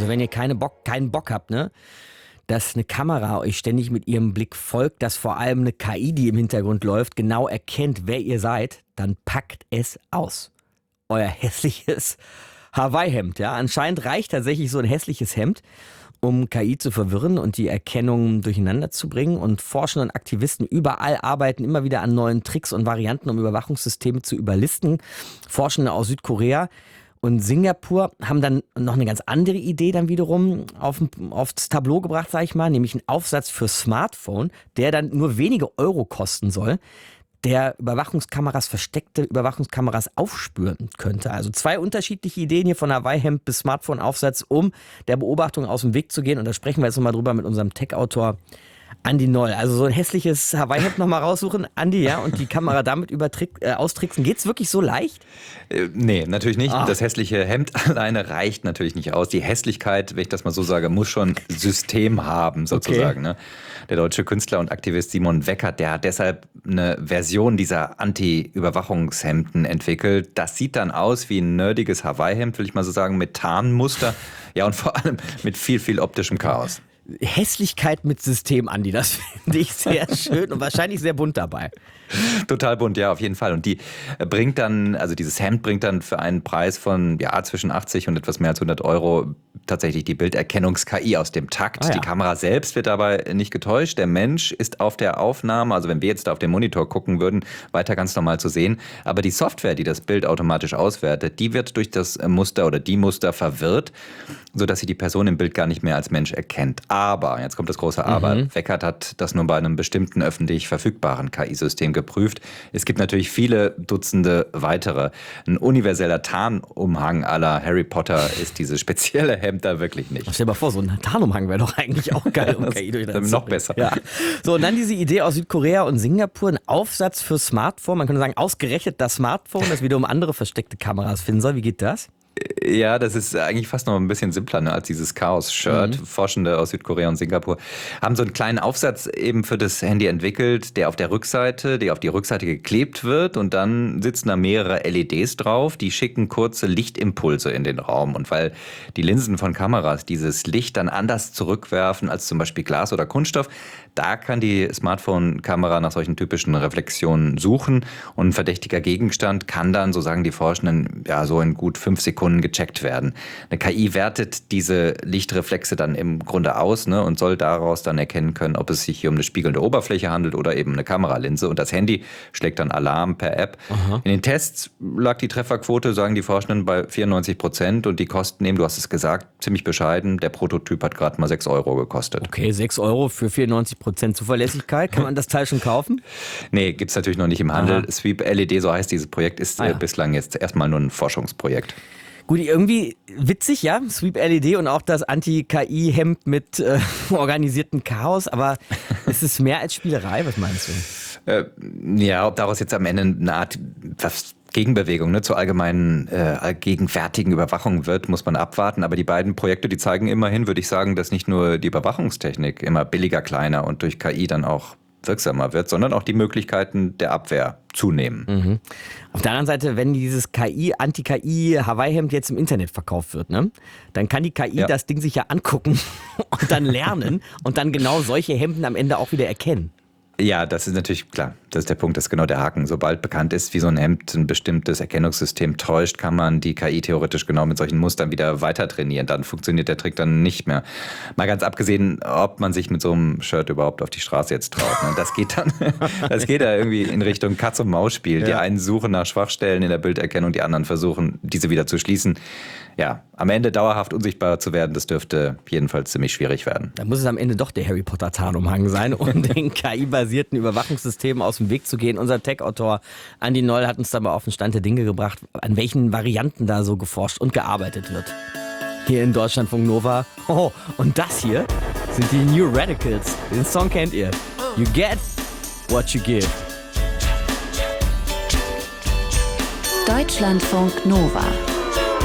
Also wenn ihr keinen Bock habt, ne, dass eine Kamera euch ständig mit ihrem Blick folgt, dass vor allem eine KI, die im Hintergrund läuft, genau erkennt, wer ihr seid, dann packt es aus. Euer hässliches Hawaii-Hemd. Ja? Anscheinend reicht tatsächlich so ein hässliches Hemd, um KI zu verwirren und die Erkennung durcheinander zu bringen. Und Forschende und Aktivisten überall arbeiten immer wieder an neuen Tricks und Varianten, um Überwachungssysteme zu überlisten. Forschende aus Südkorea und Singapur haben dann noch eine ganz andere Idee dann wiederum aufs Tableau gebracht, sag ich mal, nämlich einen Aufsatz für Smartphone, der dann nur wenige Euro kosten soll, der versteckte Überwachungskameras aufspüren könnte. Also 2 unterschiedliche Ideen hier von Hawaii-Hemd bis Smartphone-Aufsatz, um der Beobachtung aus dem Weg zu gehen. Und da sprechen wir jetzt nochmal drüber mit unserem Tech-Autor Andi Noll. Also so ein hässliches Hawaii-Hemd nochmal raussuchen, Andi, ja, und die Kamera damit austricksen. Geht's wirklich so leicht? Nee, natürlich nicht. Das hässliche Hemd alleine reicht natürlich nicht aus. Die Hässlichkeit, wenn ich das mal so sage, muss schon System haben, sozusagen. Okay. Ne? Der deutsche Künstler und Aktivist Simon Weckert, der hat deshalb eine Version dieser Anti-Überwachungshemden entwickelt. Das sieht dann aus wie ein nerdiges Hawaii-Hemd, will ich mal so sagen, mit Tarnmuster. Ja, und vor allem mit viel, viel optischem Chaos. Hässlichkeit mit System, Andi, das finde ich sehr schön und wahrscheinlich sehr bunt dabei. Total bunt, ja, auf jeden Fall. Und die bringt dann, also dieses Hemd bringt dann für einen Preis von zwischen 80 und etwas mehr als 100 Euro tatsächlich die Bilderkennungs-KI aus dem Takt. Die Kamera selbst wird dabei nicht getäuscht. Der Mensch ist auf der Aufnahme, also wenn wir jetzt da auf den Monitor gucken würden, weiter ganz normal zu sehen. Aber die Software, die das Bild automatisch auswertet, die wird durch das Muster oder die Muster verwirrt, sodass sie die Person im Bild gar nicht mehr als Mensch erkennt. Aber, jetzt kommt das große Aber, Weckert hat das nur bei einem bestimmten öffentlich verfügbaren KI-System geprüft. Es gibt natürlich viele Dutzende weitere. Ein universeller Tarnumhang à la Harry Potter ist dieses spezielle Hemd da wirklich nicht. Stell dir mal vor, so ein Tarnumhang wäre doch eigentlich auch geil, um KI durcheinander zu noch besser. Ja. So, und dann diese Idee aus Südkorea und Singapur, ein Aufsatz für Smartphone, man könnte sagen, ausgerechnet das Smartphone, das wiederum andere versteckte Kameras finden soll. Wie geht das? Ja, das ist eigentlich fast noch ein bisschen simpler, ne, als dieses Chaos-Shirt. Forschende aus Südkorea und Singapur haben so einen kleinen Aufsatz eben für das Handy entwickelt, der auf die Rückseite geklebt wird und dann sitzen da mehrere LEDs drauf, die schicken kurze Lichtimpulse in den Raum. Und weil die Linsen von Kameras dieses Licht dann anders zurückwerfen als zum Beispiel Glas oder Kunststoff, da kann die Smartphone-Kamera nach solchen typischen Reflexionen suchen und ein verdächtiger Gegenstand kann dann, so sagen die Forschenden, so in gut 5 Sekunden gecheckt werden. Eine KI wertet diese Lichtreflexe dann im Grunde aus, ne, und soll daraus dann erkennen können, ob es sich hier um eine spiegelnde Oberfläche handelt oder eben eine Kameralinse. Und das Handy schlägt dann Alarm per App. In den Tests lag die Trefferquote, sagen die Forschenden, bei 94% und die Kosten eben, du hast es gesagt, ziemlich bescheiden. Der Prototyp hat gerade mal 6 Euro gekostet. Okay, 6 Euro für 94% Zuverlässigkeit. Kann man das Teil schon kaufen? Nee, gibt's natürlich noch nicht im Handel. Sweep LED, so heißt dieses Projekt, ist bislang jetzt erstmal nur ein Forschungsprojekt. Gut, irgendwie witzig, ja, Sweep LED und auch das Anti-KI-Hemd mit organisiertem Chaos, aber ist es mehr als Spielerei? Was meinst du? Ob daraus jetzt am Ende eine Art Gegenbewegung zur allgemeinen gegenwärtigen Überwachung wird, muss man abwarten. Aber die beiden Projekte, die zeigen immerhin, würde ich sagen, dass nicht nur die Überwachungstechnik immer billiger, kleiner und durch KI dann auch wirksamer wird, sondern auch die Möglichkeiten der Abwehr zunehmen. Auf der anderen Seite, wenn dieses Anti-KI-Hawaii-Hemd jetzt im Internet verkauft wird, ne, dann kann die KI das Ding sich ja angucken und dann lernen und dann genau solche Hemden am Ende auch wieder erkennen. Ja, das ist natürlich klar. Das ist der Punkt, das ist genau der Haken. Sobald bekannt ist, wie so ein Hemd ein bestimmtes Erkennungssystem täuscht, kann man die KI theoretisch genau mit solchen Mustern wieder weiter trainieren. Dann funktioniert der Trick dann nicht mehr. Mal ganz abgesehen, ob man sich mit so einem Shirt überhaupt auf die Straße jetzt traut. Ne? Das geht da irgendwie in Richtung Katz-und-Maus-Spiel. Ja. Die einen suchen nach Schwachstellen in der Bilderkennung, die anderen versuchen, diese wieder zu schließen. Ja, am Ende dauerhaft unsichtbar zu werden, das dürfte jedenfalls ziemlich schwierig werden. Da muss es am Ende doch der Harry Potter Tarnumhang sein, um den KI-basierten Überwachungssystemen aus dem Weg zu gehen. Unser Tech-Autor Andi Noll hat uns da mal auf den Stand der Dinge gebracht, an welchen Varianten da so geforscht und gearbeitet wird. Hier in Deutschlandfunk Nova. Oh, und das hier sind die New Radicals. Den Song kennt ihr. You get what you give. Deutschlandfunk Nova.